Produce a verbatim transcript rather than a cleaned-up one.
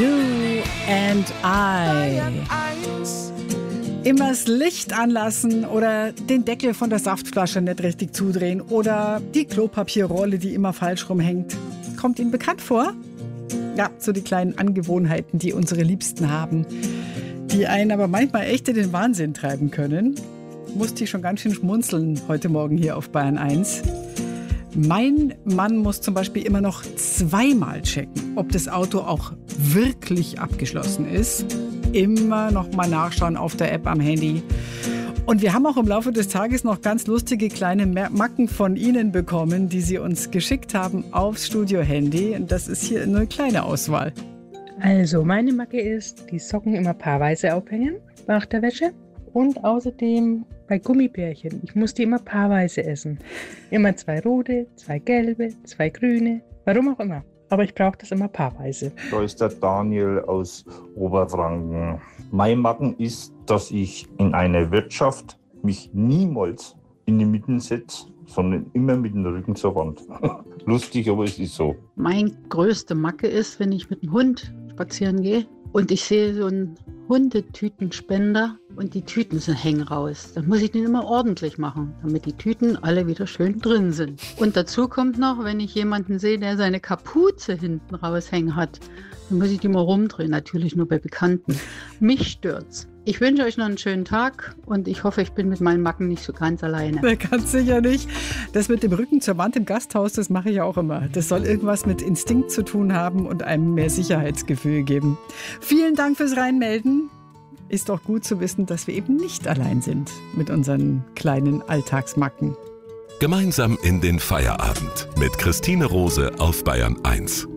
You and I. Immer das Licht anlassen oder den Deckel von der Saftflasche nicht richtig zudrehen oder die Klopapierrolle, die immer falsch rumhängt. Kommt Ihnen bekannt vor? Ja, so die kleinen Angewohnheiten, die unsere Liebsten haben, die einen aber manchmal echt in den Wahnsinn treiben können. Musste ich schon ganz schön schmunzeln heute Morgen hier auf Bayern eins. Mein Mann muss zum Beispiel immer noch zweimal checken, ob das Auto auch wirklich abgeschlossen ist. Immer noch mal nachschauen auf der App am Handy. Und wir haben auch im Laufe des Tages noch ganz lustige kleine Macken von Ihnen bekommen, die Sie uns geschickt haben aufs Studio-Handy. Und das ist hier eine kleine Auswahl. Also, meine Macke ist, die Socken immer paarweise aufhängen nach der Wäsche. Und außerdem bei Gummibärchen. Ich muss die immer paarweise essen. Immer zwei rote, zwei gelbe, zwei grüne. Warum auch immer. Aber ich brauche das immer paarweise. Da ist der Daniel aus Oberfranken. Mein Macken ist, dass ich in einer Wirtschaft mich niemals in die Mitte setze, sondern immer mit dem Rücken zur Wand. Lustig, aber es ist so. Mein größte Macke ist, wenn ich mit dem Hund spazieren gehe und ich sehe so einen Hundetütenspender und die Tüten sind, hängen raus. Dann muss ich den immer ordentlich machen, damit die Tüten alle wieder schön drin sind. Und dazu kommt noch, wenn ich jemanden sehe, der seine Kapuze hinten raushängen hat, dann muss ich die mal rumdrehen, natürlich nur bei Bekannten. Mich stört's. Ich wünsche euch noch einen schönen Tag und ich hoffe, ich bin mit meinen Macken nicht so ganz alleine. Ganz sicher nicht. Das mit dem Rücken zur Wand im Gasthaus, das mache ich auch immer. Das soll irgendwas mit Instinkt zu tun haben und einem mehr Sicherheitsgefühl geben. Vielen Dank fürs Reinmelden. Ist doch gut zu wissen, dass wir eben nicht allein sind mit unseren kleinen Alltagsmacken. Gemeinsam in den Feierabend mit Christine Rose auf Bayern eins.